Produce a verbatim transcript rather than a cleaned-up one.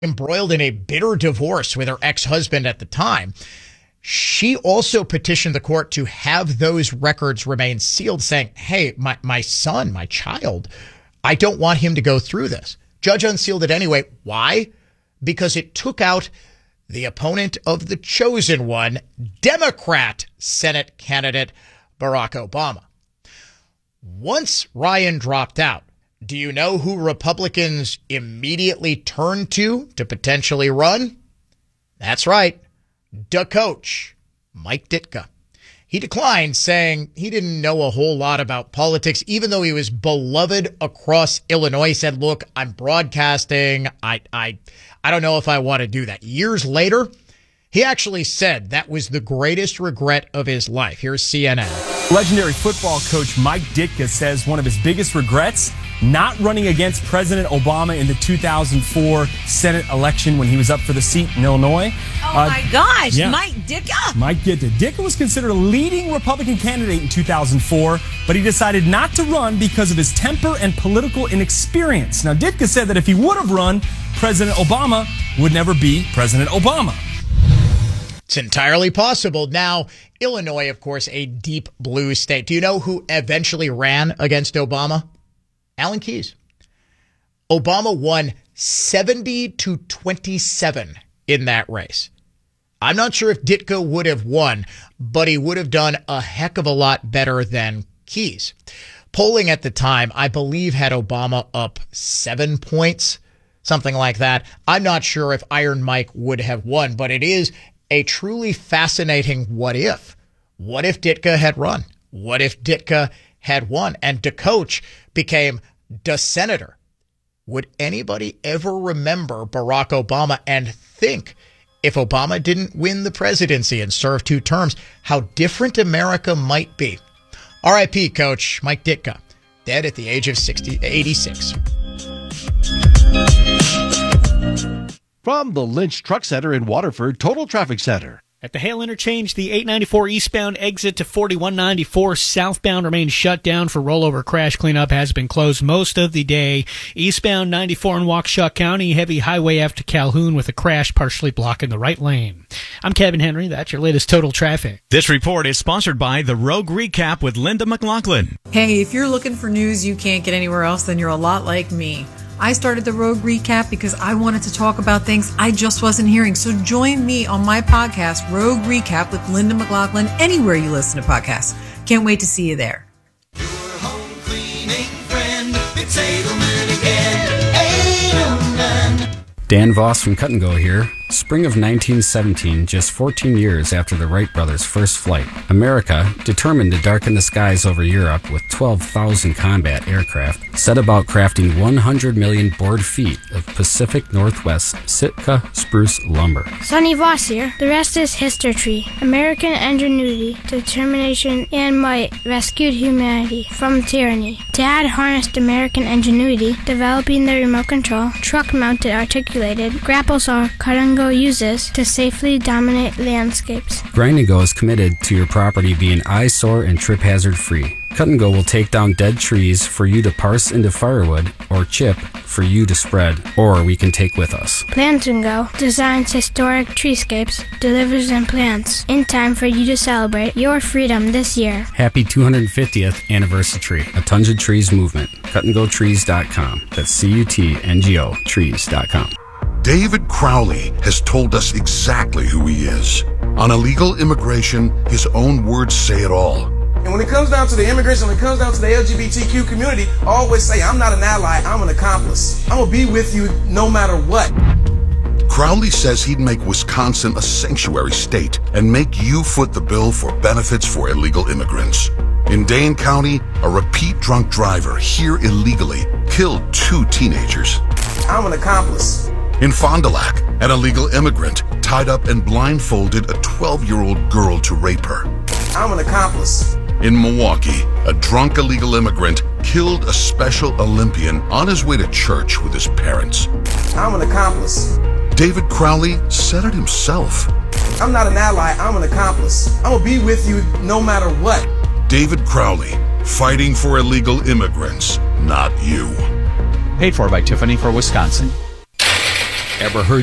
embroiled in a bitter divorce with her ex-husband at the time. She also petitioned the court to have those records remain sealed, saying, hey, my, my son, my child, I don't want him to go through this. Judge unsealed it anyway. Why? Because it took out the opponent of the chosen one, Democrat Senate candidate Barack Obama. Once Ryan dropped out, do you know who Republicans immediately turned to to potentially run? That's right. Da coach, Mike Ditka. He declined, saying he didn't know a whole lot about politics, even though he was beloved across Illinois. He said, look, I'm broadcasting. I, I, I don't know if I want to do that. Years later, he actually said that was the greatest regret of his life. Here's C N N. Legendary football coach Mike Ditka says one of his biggest regrets, not running against President Obama in the two thousand four Senate election when he was up for the seat in Illinois. Oh, uh, my gosh. yeah. Mike Ditka. Mike Ditka. Ditka was considered a leading Republican candidate in two thousand four, but he decided not to run because of his temper and political inexperience. Now, Ditka said that if he would have run, President Obama would never be President Obama. It's entirely possible. Now, Illinois, of course, a deep blue state. Do you know who eventually ran against Obama? Alan Keyes. Obama won seventy to twenty-seven in that race. I'm not sure if Ditka would have won, but he would have done a heck of a lot better than Keyes. Polling at the time, I believe, had Obama up seven points, something like that. I'm not sure if Iron Mike would have won, but it is a truly fascinating what if. What if Ditka had run? What if Ditka had won? And DeCoach became the senator. Would anybody ever remember Barack Obama and think, if Obama didn't win the presidency and serve two terms, how different America might be? R I P Coach Mike Ditka, dead at the age of sixty, eighty-six. From the Lynch Truck Center in Waterford, Total Traffic Center. At the Hale Interchange, the eight ninety-four eastbound exit to forty-one ninety-four southbound remains shut down for rollover. Crash cleanup has been closed most of the day. Eastbound ninety-four in Waukesha County, heavy highway after Calhoun with a crash partially blocking the right lane. I'm Kevin Henry. That's your latest Total Traffic. This report is sponsored by the Rogue Recap with Linda McLaughlin. Hey, if you're looking for news you can't get anywhere else, then you're a lot like me. I started the Rogue Recap because I wanted to talk about things I just wasn't hearing. So join me on my podcast, Rogue Recap with Linda McLaughlin, anywhere you listen to podcasts. Can't wait to see you there. Your home cleaning friend, it's Edelman again. Edelman. Dan Voss from Cut and Go here. Spring of nineteen seventeen, just fourteen years after the Wright brothers' first flight, America, determined to darken the skies over Europe with twelve thousand combat aircraft, set about crafting one hundred million board feet of Pacific Northwest Sitka spruce lumber. Sonny Voss here. The rest is history. American ingenuity, determination, and might rescued humanity from tyranny. Dad harnessed American ingenuity, developing the remote control, truck-mounted articulated, grapple saw, cut and go uses to safely dominate landscapes. Grind and Go is committed to your property being eyesore and trip hazard free. Cut and Go will take down dead trees for you to parse into firewood or chip for you to spread, or we can take with us. Plant and Go designs historic treescapes, delivers and plants in time for you to celebrate your freedom this year. Happy two hundred fiftieth anniversary, a Tundra Trees movement. cut and go trees dot com. That's C U T N G O trees dot com. David Crowley has told us exactly who he is. On illegal immigration, his own words say it all. And when it comes down to the immigration, when it comes down to the L G B T Q community, I always say, I'm not an ally, I'm an accomplice. I'm going to be with you no matter what. Crowley says he'd make Wisconsin a sanctuary state and make you foot the bill for benefits for illegal immigrants. In Dane County, a repeat drunk driver here illegally killed two teenagers. I'm an accomplice. In Fond du Lac, an illegal immigrant tied up and blindfolded a twelve-year-old girl to rape her. I'm an accomplice. In Milwaukee, a drunk illegal immigrant killed a Special Olympian on his way to church with his parents. I'm an accomplice. David Crowley said it himself. I'm not an ally, I'm an accomplice. I'm gonna be with you no matter what. David Crowley, fighting for illegal immigrants, not you. Paid for by Tiffany for Wisconsin. Ever heard